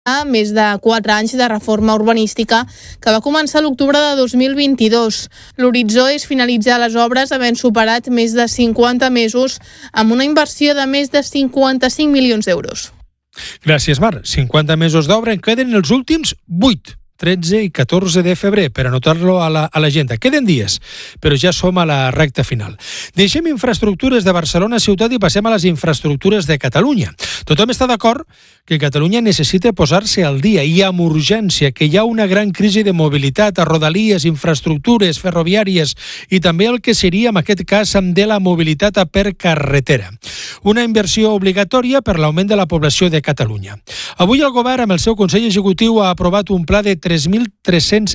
més de 4 anys de reforma urbanística que va començar a l'octubre de 2022. L'horitzó és finalitzar les obres havent superat més de 50 mesos amb una inversió de més de 55 milions d'euros. Gràcies, Mar. 50 mesos d'obra, en queden els últims 8. 13 i 14 de febrer, per anotar-lo a l'agenda. Queden dies, però ja som a la recta final. Deixem infraestructures de Barcelona ciutat i passem a les infraestructures de Catalunya. Tothom està d'acord que Catalunya necessita posar-se al dia i amb urgència, que hi ha una gran crisi de mobilitat a rodalies, infraestructures ferroviàries i també el que seria, en aquest cas, de la mobilitat per carretera. Una inversió obligatòria per l'augment de la població de Catalunya. Avui el govern, amb el seu Consell Executiu, ha aprovat un pla de 3.300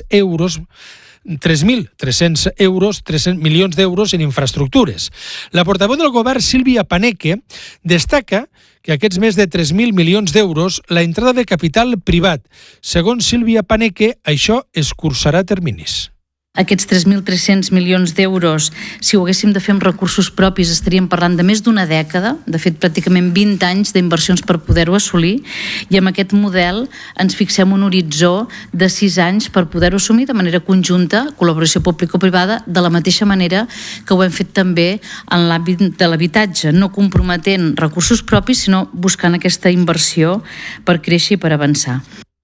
milions d'euros en infraestructures. La portaveu del govern, Sílvia Paneque, destaca que aquests més de 3.000 milions d'euros, la entrada de capital privat. Segons Sílvia Paneque, això escurçarà terminis. Aquests 3.300 milions d'euros, si ho haguéssim de fer amb recursos propis, estaríem parlant de més d'una dècada, de fet pràcticament 20 anys d'inversions per poder-ho assolir, i amb aquest model ens fixem un horitzó de 6 anys per poder-ho assumir de manera conjunta, col·laboració público-privada, de la mateixa manera que ho hem fet també en l'àmbit de l'habitatge, no comprometent recursos propis, sinó buscant aquesta inversió per créixer i per avançar.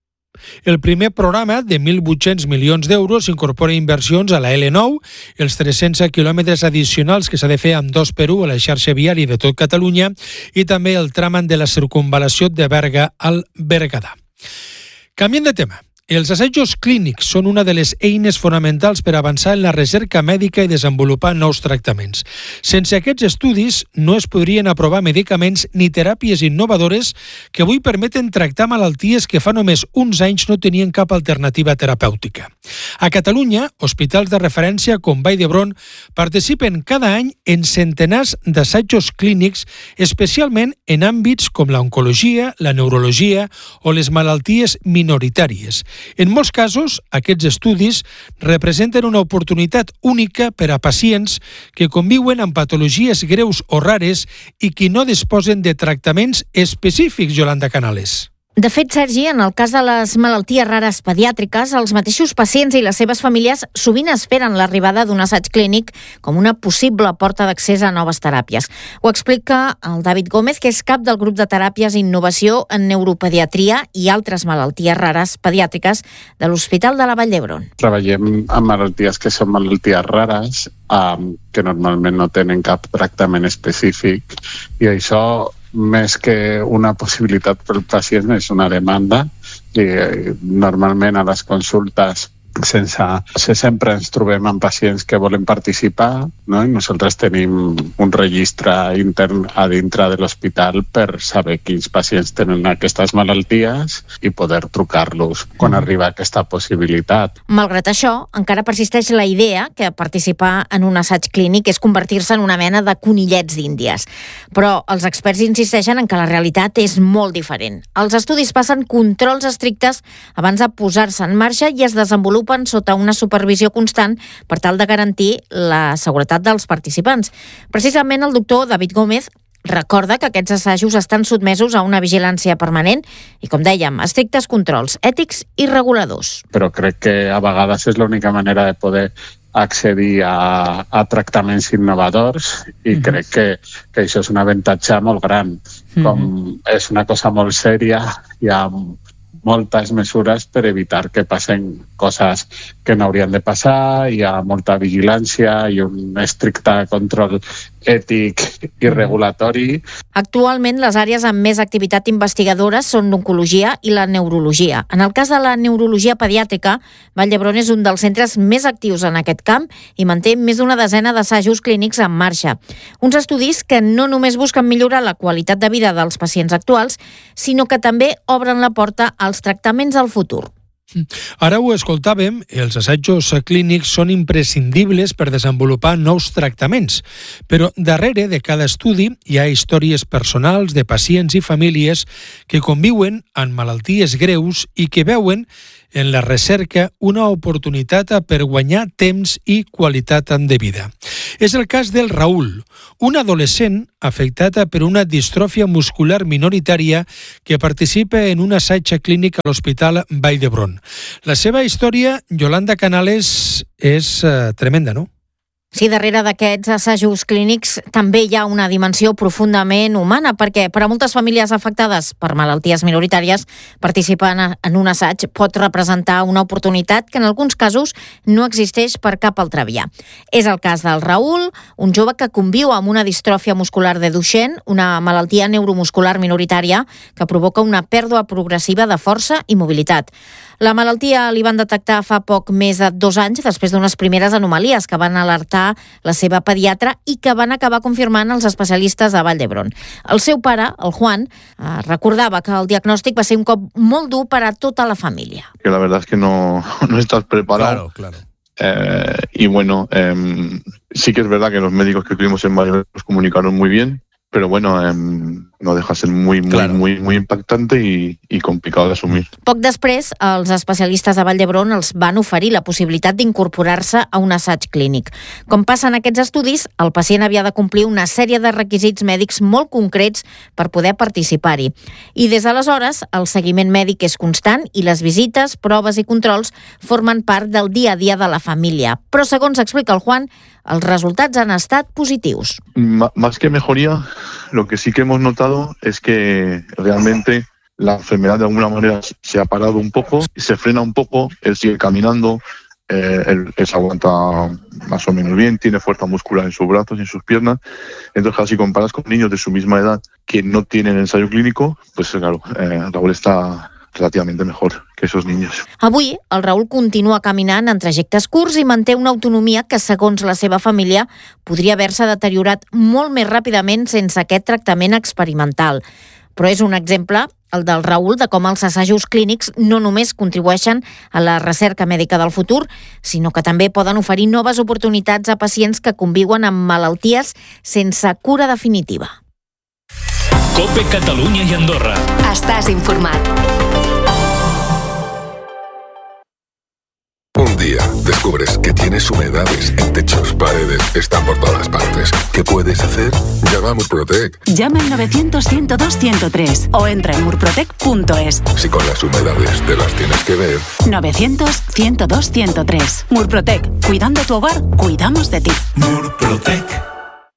El primer programa, de 1.800 milions d'euros, incorpora inversions a la L9, els 300 quilòmetres addicionals que s'ha de fer amb 2x1 a la xarxa viària de tot Catalunya i també el tram de la circunvalació de Berga al Berguedà. Canviem de tema. Els assajos clínics són una de les eines fonamentals per avançar en la recerca mèdica i desenvolupar nous tractaments. Sense aquests estudis no es podrien aprovar medicaments ni teràpies innovadores que avui permeten tractar malalties que fa només uns anys no tenien cap alternativa terapèutica. A Catalunya, hospitals de referència com Vall d'Hebron participen cada any en centenars d'assajos clínics, especialment en àmbits com l'oncologia, la neurologia o les malalties minoritàries. En molts casos, aquests estudis representen una oportunitat única per a pacients que conviuen amb patologies greus o rares i que no disposen de tractaments específics, Yolanda Canales. De fet, Sergi, en el cas de les malalties rares pediàtriques, els mateixos pacients i les seves famílies sovint esperen l'arribada d'un assaig clínic com una possible porta d'accés a noves teràpies. Ho explica el David Gómez, que és cap del grup de teràpies i innovació en neuropediatria i altres malalties rares pediàtriques de l'Hospital de la Vall d'Hebron. Treballem amb malalties que són malalties rares, que normalment no tenen cap tractament específic, i això, més que una possibilitat per al pacient, és una demanda. I normalment a les consultes sempre ens trobem amb pacients que volen participar, no? I nosaltres tenim un registre intern a dintre de l'hospital per saber quins pacients tenen aquestes malalties i poder trucar-los quan arriba aquesta possibilitat. Malgrat això, encara persisteix la idea que participar en un assaig clínic és convertir-se en una mena de conillets d'Índies. Però els experts insisteixen en que la realitat és molt diferent. Els estudis passen controls estrictes abans de posar-se en marxa i es desenvolupen sota una supervisió constant per tal de garantir la seguretat dels participants. Precisament el doctor David Gómez recorda que aquests assajos estan sotmesos a una vigilància permanent i, com dèiem, estrictes controls ètics i reguladors. Però crec que a vegades és l'única manera de poder accedir a tractaments innovadors i crec que això és un avantatge molt gran. Com és una cosa molt sèria, hi ha moltes mesures per evitar que passen coses que no haurien de passar, hi ha molta vigilància i un estricte control ètic i regulatori. Actualment, les àrees amb més activitat investigadora són l'oncologia i la neurologia. En el cas de la neurologia pediàtrica, Vall d'Hebron és un dels centres més actius en aquest camp i manté més d'una desena d'assajos clínics en marxa. Uns estudis que no només busquen millorar la qualitat de vida dels pacients actuals, sinó que també obren la porta als tractaments al futur. Ara ho escoltàvem, els assajos clínics són imprescindibles per desenvolupar nous tractaments, però darrere de cada estudi hi ha històries personals de pacients i famílies que conviuen amb malalties greus i que veuen en la recerca una oportunitat per guanyar temps i qualitat de vida. És el cas del Raül, un adolescent afectat per una distròfia muscular minoritària que participa en un assaig clínic a l'Hospital Vall d'Hebron. La seva història, Yolanda Canales, és tremenda, no? Sí, darrere d'aquests assajos clínics també hi ha una dimensió profundament humana, perquè per a moltes famílies afectades per malalties minoritàries, participar en un assaig pot representar una oportunitat que en alguns casos no existeix per cap altra via. És el cas del Raül, un jove que conviu amb una distròfia muscular de Duchenne, una malaltia neuromuscular minoritària que provoca una pèrdua progressiva de força i mobilitat. La malaltia li van detectar fa poc més de 2 anys després d'unes primeres anomalies que van alertar la seva pediatra i que van acabar confirmant els especialistes de Vall d'Hebron. El seu pare, el Juan, recordava que el diagnòstic va ser un cop molt dur per a tota la família. Que la verdad es que no estás preparado. Claro. Y bueno, sí que es verdad que los médicos que tuvimos en Vall d'Hebron nos comunicaron muy bien, pero bueno, no deja de ser muy impactante y complicado de assumir. Poc després, els especialistes de Vall d'Hebron els van oferir la possibilitat d'incorporar-se a un assaig clínic. Com passa en aquests estudis, el pacient havia de complir una sèrie de requisits mèdics molt concrets per poder participar-hi. I des d'aleshores, el seguiment mèdic és constant i les visites, proves i controls formen part del dia a dia de la família. Però, segons explica el Juan, els resultats han estat positius. Más que mejoría, lo que sí que hemos notado es que realmente la enfermedad de alguna manera se ha parado un poco, se frena un poco, él sigue caminando, él se aguanta más o menos bien, tiene fuerza muscular en sus brazos y en sus piernas. Entonces, si comparas con niños de su misma edad que no tienen ensayo clínico, pues claro, Raúl está relativamente mejor que esos niños. Avui, el Raül continua caminant en trajectes curts i manté una autonomia que, segons la seva família, podria haver-se deteriorat molt més ràpidament sense aquest tractament experimental. Però és un exemple, el del Raül, de com els assajos clínics no només contribueixen a la recerca mèdica del futur, sinó que també poden oferir noves oportunitats a pacients que conviuen amb malalties sense cura definitiva. COPE Catalunya i Andorra. Estàs informat. Un día descubres que tienes humedades en techos, paredes, están por todas partes. ¿Qué puedes hacer? Llama a Murprotec. Llama al 900-102-103 o entra en murprotec.es. Si con las humedades te las tienes que ver. 900-102-103. Murprotec. Cuidando tu hogar, cuidamos de ti. Murprotec.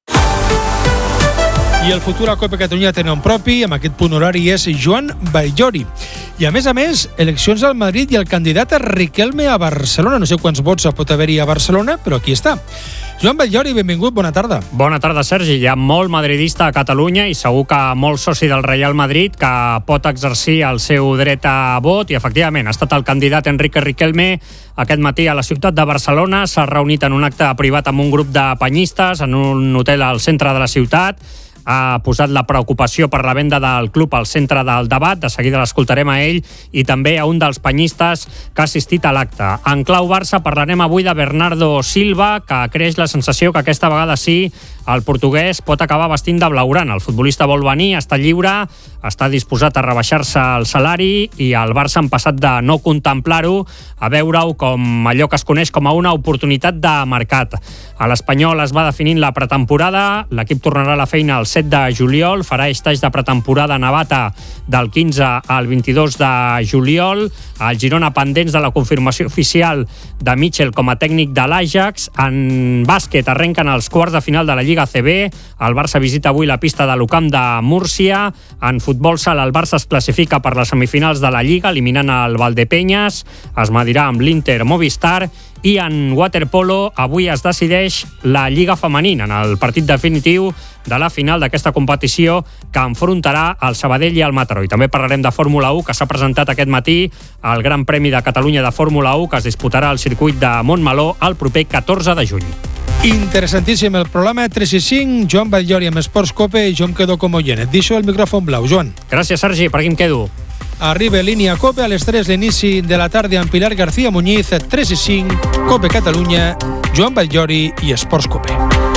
I el futur a COPE Catalunya té nom propi, amb aquest punt horari és Joan Batllori. I a més, eleccions al Madrid i el candidat a Riquelme a Barcelona. No sé quants vots pot haver-hi a Barcelona, però aquí està. Joan Batllori, benvingut, bona tarda. Bona tarda, Sergi. Hi ha molt madridista a Catalunya i segur que molt soci del Real Madrid que pot exercir el seu dret a vot i, efectivament, ha estat el candidat Enrique Riquelme aquest matí a la ciutat de Barcelona. S'ha reunit en un acte privat amb un grup de penyistes en un hotel al centre de la ciutat. Ha posat la preocupació per la venda del club al centre del debat. De seguida l'escoltarem a ell i també a un dels penyistes que ha assistit a l'acte. En clau Barça parlarem avui de Bernardo Silva, que creix la sensació que aquesta vegada sí el portuguès pot acabar vestint de blaugrana. El futbolista vol venir, està lliure, està disposat a rebaixar-se el salari i el Barça han passat de no contemplar-ho a veure-ho com allò que es coneix com a una oportunitat de mercat. A l'Espanyol es va definint la pretemporada, l'equip tornarà a la feina el 7 de juliol, farà estage de pretemporada a Navata del 15 al 22 de juliol. El Girona pendents de la confirmació oficial de Mitchell com a tècnic de l'Ajax. En bàsquet arrenquen els quarts de final de la Lliga ACB. El Barça visita avui la pista de l'Ucamp de Múrcia. En futbol sala el Barça es classifica per les semifinals de la Lliga, eliminant el Valdepeñas. Es medirà amb l'Inter Movistar. I en waterpolo avui es decideix la Lliga Femenina en el partit definitiu de la final d'aquesta competició que enfrontarà el Sabadell i el Mataró. I també parlarem de Fórmula 1, que s'ha presentat aquest matí al Gran Premi de Catalunya de Fórmula 1, que es disputarà al circuit de Montmeló el proper 14 de juny. Interessantíssim el programa 3 i 5. Joan Batllori amb Esports COPE i jo em quedo com oient. Et deixo el micròfon blau, Joan. Gràcies, Sergi. Per aquí em quedo. arriba línia COPE a les 3 l'inici de la tarda amb Pilar García Muñiz, 3 i 5, COPE Catalunya, Joan Batllori i Esports COPE.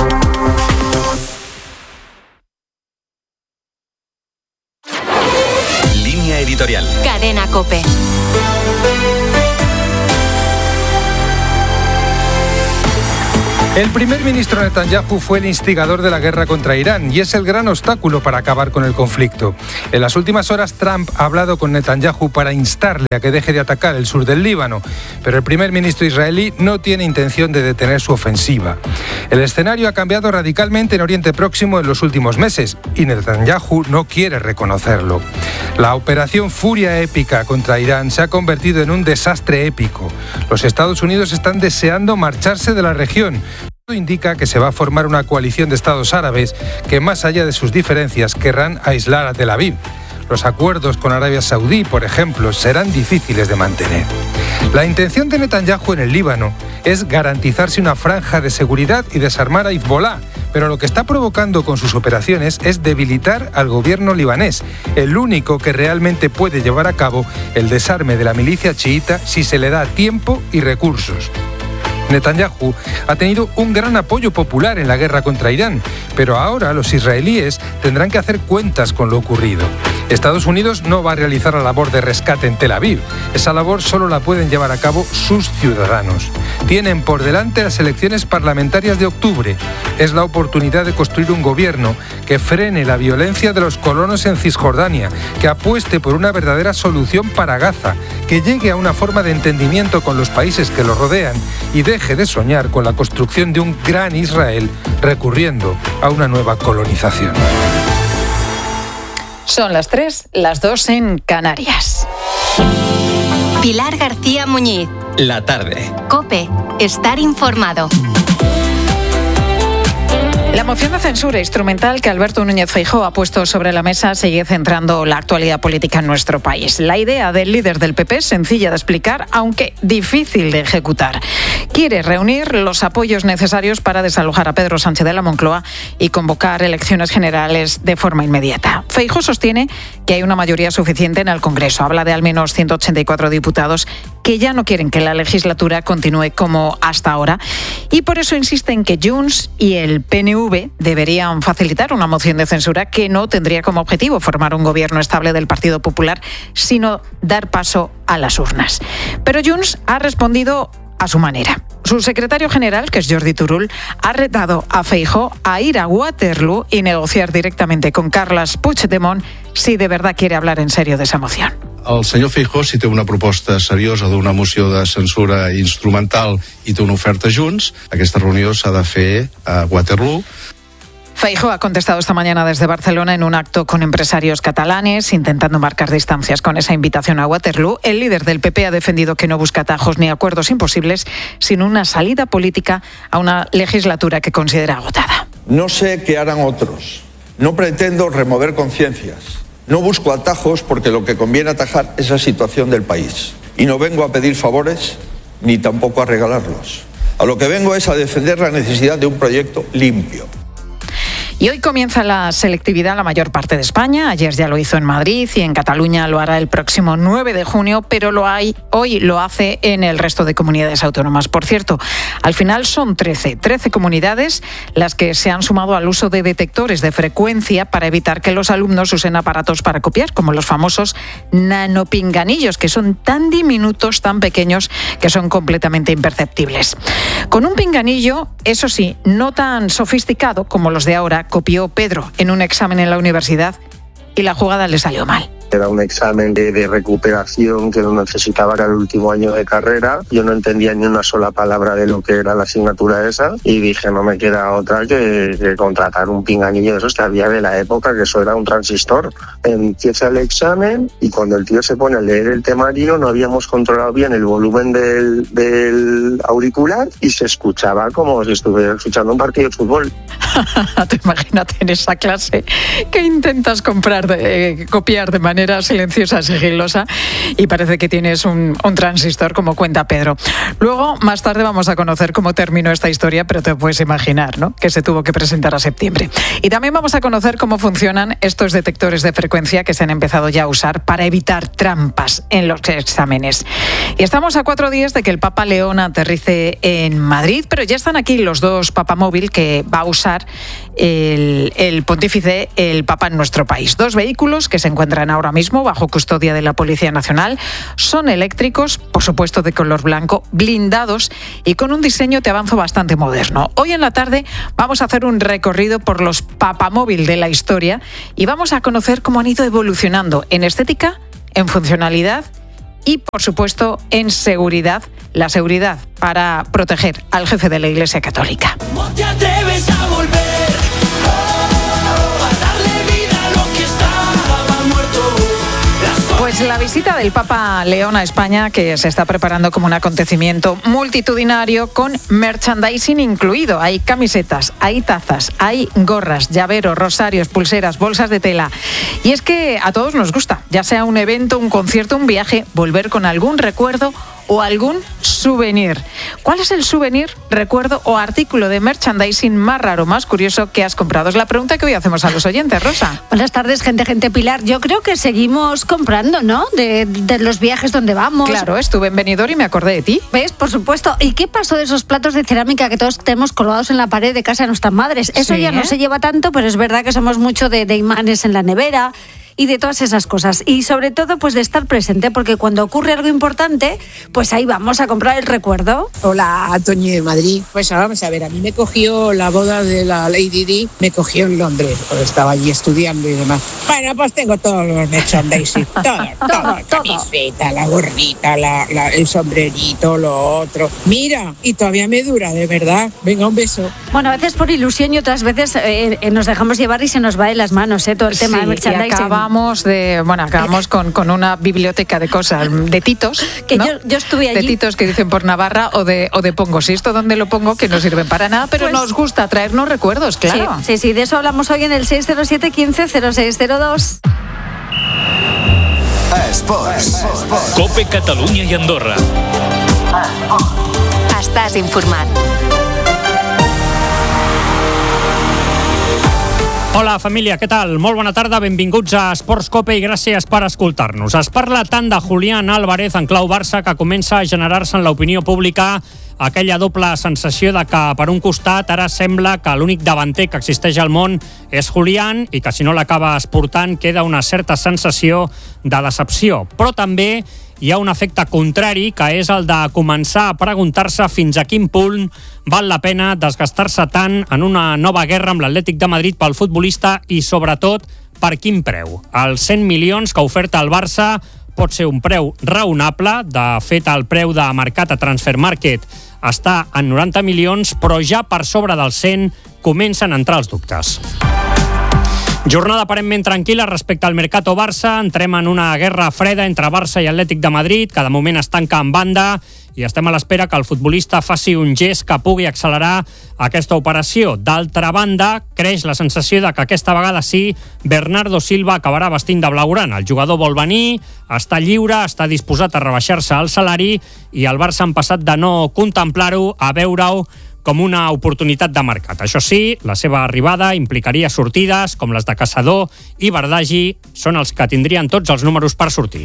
Línea editorial. Cadena COPE. El primer ministro Netanyahu fue el instigador de la guerra contra Irán y es el gran obstáculo para acabar con el conflicto. En las últimas horas, Trump ha hablado con Netanyahu para instarle a que deje de atacar el sur del Líbano, pero el primer ministro israelí no tiene intención de detener su ofensiva. El escenario ha cambiado radicalmente en Oriente Próximo en los últimos meses y Netanyahu no quiere reconocerlo. La operación Furia Épica contra Irán se ha convertido en un desastre épico. Los Estados Unidos están deseando marcharse de la región. Todo indica que se va a formar una coalición de estados árabes que, más allá de sus diferencias, querrán aislar a Tel Aviv. Los acuerdos con Arabia Saudí, por ejemplo, serán difíciles de mantener. La intención de Netanyahu en el Líbano es garantizarse una franja de seguridad y desarmar a Hezbollah, pero lo que está provocando con sus operaciones es debilitar al gobierno libanés, el único que realmente puede llevar a cabo el desarme de la milicia chiita si se le da tiempo y recursos. Netanyahu ha tenido un gran apoyo popular en la guerra contra Irán, pero ahora los israelíes tendrán que hacer cuentas con lo ocurrido. Estados Unidos no va a realizar la labor de rescate en Tel Aviv. Esa labor solo la pueden llevar a cabo sus ciudadanos. Tienen por delante las elecciones parlamentarias de octubre. Es la oportunidad de construir un gobierno que frene la violencia de los colonos en Cisjordania, que apueste por una verdadera solución para Gaza, que llegue a una forma de entendimiento con los países que lo rodean y deje de soñar con la construcción de un gran Israel recurriendo a una nueva colonización. Son las 3, las 2 en Canarias. Pilar García Muñiz. La tarde. COPE. Estar informado. La moción de censura instrumental que Alberto Núñez Feijóo ha puesto sobre la mesa sigue centrando la actualidad política en nuestro país. La idea del líder del PP es sencilla de explicar, aunque difícil de ejecutar. Quiere reunir los apoyos necesarios para desalojar a Pedro Sánchez de la Moncloa y convocar elecciones generales de forma inmediata. Feijóo sostiene que hay una mayoría suficiente en el Congreso. Habla de al menos 184 diputados que ya no quieren que la legislatura continúe como hasta ahora y por eso insiste en que Junts y el PNV deberían facilitar una moción de censura que no tendría como objetivo formar un gobierno estable del Partido Popular, sino dar paso a las urnas. Pero Junts ha respondido a su manera. Su secretario general, que es Jordi Turull, ha retado a Feijóo a ir a Waterloo y negociar directamente con Carles Puigdemont si de verdad quiere hablar en serio de esa moción. El senyor Feijóo, si té una proposta seriosa d'una moció de censura instrumental i té una oferta Junts, aquesta reunió s'ha de fer a Waterloo. Feijóo ha contestado esta mañana desde Barcelona en un acto con empresarios catalanes, intentando marcar distancias con esa invitación a Waterloo. El líder del PP ha defendido que no busca atajos ni acuerdos imposibles, sino una salida política a una legislatura que considera agotada. No sé qué harán otros. No pretendo remover conciencias. No busco atajos porque lo que conviene atajar es la situación del país. Y no vengo a pedir favores ni tampoco a regalarlos. A lo que vengo es a defender la necesidad de un proyecto limpio. Y hoy comienza la selectividad en la mayor parte de España. Ayer ya lo hizo en Madrid y en Cataluña lo hará el próximo 9 de junio, pero hoy lo hace en el resto de comunidades autónomas. Por cierto, al final son 13 comunidades las que se han sumado al uso de detectores de frecuencia para evitar que los alumnos usen aparatos para copiar, como los famosos nanopinganillos, que son tan diminutos, tan pequeños, que son completamente imperceptibles. Con un pinganillo, eso sí, no tan sofisticado como los de ahora, copió Pedro en un examen en la universidad y la jugada le salió mal. Era un examen de recuperación que no necesitaba, era el último año de carrera. Yo no entendía ni una sola palabra de lo que era la asignatura esa y dije, no me queda otra que contratar un pinganillo de esos que había de la época, que eso era un transistor. Empieza el examen y cuando el tío se pone a leer el temario no habíamos controlado bien el volumen del auricular y se escuchaba como si estuviera escuchando un partido de fútbol. Te imagínate en esa clase que intentas copiar de manera manera silenciosa, sigilosa, y parece que tienes un transistor, como cuenta Pedro. Luego, más tarde, vamos a conocer cómo terminó esta historia, pero te puedes imaginar, ¿no?, que se tuvo que presentar a septiembre. Y también vamos a conocer cómo funcionan estos detectores de frecuencia que se han empezado ya a usar para evitar trampas en los exámenes. Y estamos a 4 días de que el Papa León aterrice en Madrid, pero ya están aquí los 2 papamóvil que va a usar el pontífice, el Papa, en nuestro país. 2 vehículos que se encuentran ahora mismo bajo custodia de la Policía Nacional. Son eléctricos, por supuesto de color blanco, blindados y con un diseño, te avanzo, bastante moderno. Hoy en la tarde vamos a hacer un recorrido por los papamóvil de la historia y vamos a conocer cómo han ido evolucionando en estética, en funcionalidad y, por supuesto, en seguridad. La seguridad para proteger al jefe de la Iglesia Católica. ¿Cómo te atreves a volver? A darle vida a lo que estaba muerto. Pues la visita del Papa León a España, que se está preparando como un acontecimiento multitudinario con merchandising incluido. Hay camisetas, hay tazas, hay gorras, llaveros, rosarios, pulseras, bolsas de tela. Y es que a todos nos gusta, ya sea un evento, un concierto, un viaje, volver con algún recuerdo o algún souvenir. ¿Cuál es el souvenir, recuerdo o artículo de merchandising más raro, más curioso que has comprado? Es la pregunta que hoy hacemos a los oyentes, Rosa. Buenas tardes, gente Pilar. Yo creo que seguimos comprando, ¿no? De los viajes donde vamos. Claro, estuve en Benidorm y me acordé de ti. ¿Ves? Por supuesto. ¿Y qué pasó de esos platos de cerámica que todos tenemos colgados en la pared de casa de nuestras madres? Eso Sí, ya no se lleva tanto, pero es verdad que somos mucho de imanes en la nevera y de todas esas cosas. Y sobre todo, pues de estar presente, porque cuando ocurre algo importante, pues ahí vamos a comprar el recuerdo. Hola, Toñi de Madrid. Pues vamos a ver, a mí me cogió la boda de la Lady Di, me cogió en Londres, porque estaba allí estudiando y demás. Bueno, pues tengo todos los merchandising, todo, la camiseta, la gorrita, el sombrerito, lo otro. Mira, y todavía me dura, de verdad. Venga, un beso. Bueno, a veces por ilusión y otras veces nos dejamos llevar y se nos va de las manos, todo el tema de merchandising. Acabamos con una biblioteca de cosas, de titos, que ¿no? yo estuve allí. De titos que dicen por Navarra o de pongo. Si esto donde lo pongo, que no sirven para nada, pero pues nos gusta traernos recuerdos, claro. Sí, de eso hablamos hoy en el 607 15 0602. Esports. Cope Catalunya i Andorra. Estàs informat. Hola, família, què tal? Molt bona tarda, benvinguts a Esports Cope i gràcies per escoltar-nos. Es parla tant de Julián Álvarez en clau Barça que comença a generar-se en l'opinió pública aquella doble sensació de que, per un costat, ara sembla que l'únic davanter que existeix al món és Julián i que si no l'acaba esportant queda una certa sensació de decepció. Però també hi ha un efecte contrari, que és el de començar a preguntar-se fins a quin punt val la pena desgastar-se tant en una nova guerra amb l'Atlètic de Madrid pel futbolista i, sobretot, per quin preu. Els 100 milions que oferta el Barça pot ser un preu raonable. De fet, el preu de mercat a Transfermarkt està en 90 milions, però ja per sobre dels 100 comencen a entrar els dubtes. Jornada aparentment tranquil·la respecte al Mercato Barça. Entrem en una guerra freda entre Barça i Atlètic de Madrid, que de moment es tanca en banda, i estem a l'espera que el futbolista faci un gest que pugui accelerar aquesta operació. D'altra banda, creix la sensació de que aquesta vegada sí, Bernardo Silva acabarà vestint de blaugrana. El jugador vol venir, està lliure, està disposat a rebaixar-se el salari, i el Barça han passat de no contemplar-ho a veure-ho com una oportunitat de mercat. Això sí, la seva arribada implicaria sortides com les de Caçador i Bardagi, són els que tindrien tots els números per sortir.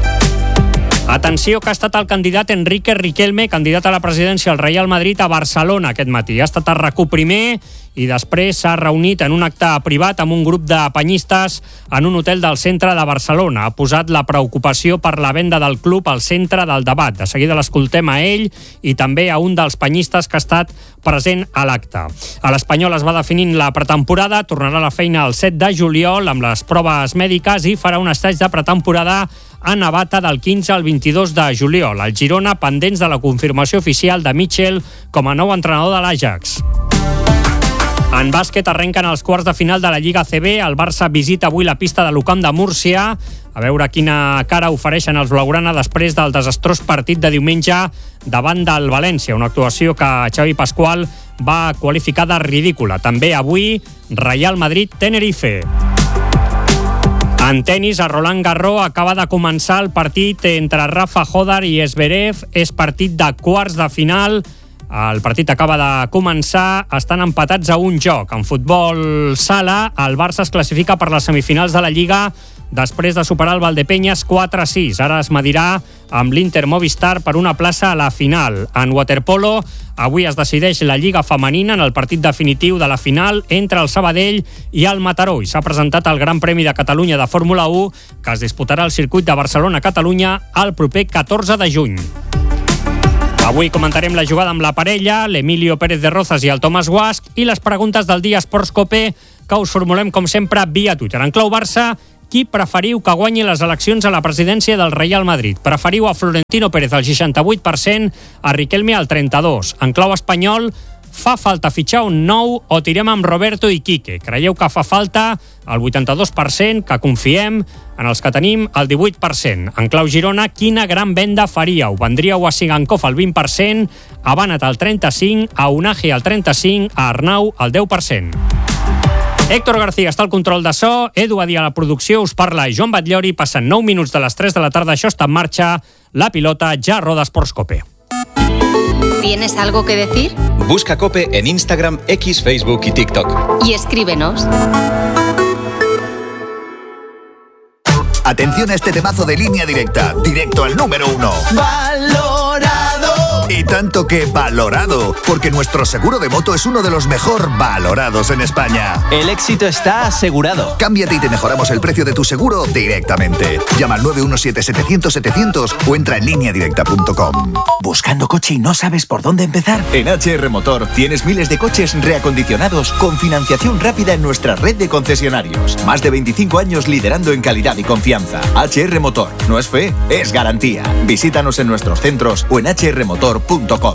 Atenció, que ha estat el candidat Enrique Riquelme, candidat a la presidència del Real Madrid, a Barcelona aquest matí. Ha estat a RAC1 primer i després s'ha reunit en un acte privat amb un grup de penyistes en un hotel del centre de Barcelona. Ha posat la preocupació per la venda del club al centre del debat. De seguida l'escoltem a ell i també a un dels penyistes que ha estat present a l'acte. A l'Espanyol es va definint la pretemporada, tornarà a la feina el 7 de juliol amb les proves mèdiques i farà un estatge de pretemporada a Navata del 15 al 22 de juliol. El Girona pendents de la confirmació oficial de Mitchell com a nou entrenador de l'Ajax. En bàsquet arrenquen els quarts de final de la Lliga ACB. El Barça visita avui la pista de l'Ucamp de Múrcia. A veure quina cara ofereixen els blaugrana després del desastrós partit de diumenge davant del València. Una actuació que Xavi Pascual va qualificar de ridícula. També avui Real Madrid-Tenerife. En tenis, a Roland Garros acaba de començar el partit entre Rafa Nadal i Zverev. És partit de quarts de final. El partit acaba de començar, estan empatats a un joc. En futbol sala, el Barça es classifica per les semifinals de la Lliga després de superar el Valdepeñas 4-6. Ara es medirà amb l'Inter Movistar per una plaça a la final. En waterpolo, avui es decideix la Lliga femenina en el partit definitiu de la final entre el Sabadell i el Mataró. I s'ha presentat el Gran Premi de Catalunya de Fórmula 1, que es disputarà al circuit de Barcelona-Catalunya el proper 14 de juny. Avui comentarem la jugada amb la parella, l'Emilio Pérez de Rozas i el Tomàs Guasch, i les preguntes del dia Esports Cope, que us formulem, com sempre, via Twitter. En clau Barça, qui preferiu que guanyi les eleccions a la presidència del Real Madrid? Preferiu a Florentino Pérez al 68%, a Riquelme al 32%. En clau espanyol, fa falta fitxar un nou o tirem amb Roberto i Quique? Creieu que fa falta el 82%, que confiem en els que tenim el 18%. En clau Girona, quina gran venda faríeu? Vendríeu a Sigankov al 20%, a Banat al 35%, a Unagi al 35%, a Arnau al 10%. Héctor García està al control de so, Edu Adí a la producció, us parla Joan Batllori, passen 9 minuts de les 3 de la tarda, això està en marxa, la pilota ja roda Esports Cope. ¿Tienes algo que decir? Busca COPE en Instagram, X, Facebook y TikTok. Y escríbenos. Atención a este temazo de Línea Directa, directo al número 1. Valorado. Y tanto que valorado, porque nuestro seguro de moto es uno de los mejor valorados en España. El éxito está asegurado. Cámbiate y te mejoramos el precio de tu seguro directamente. Llama al 917-700-700 o entra en lineadirecta.com. ¿Buscando coche y no sabes por dónde empezar? En HR Motor tienes miles de coches reacondicionados con financiación rápida en nuestra red de concesionarios. Más de 25 años liderando en calidad y confianza. HR Motor. No es fe, es garantía. Visítanos en nuestros centros o en hrmotor.com.